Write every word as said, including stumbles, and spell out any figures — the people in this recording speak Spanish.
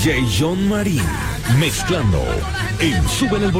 D J John Marín, mezclando en Sube el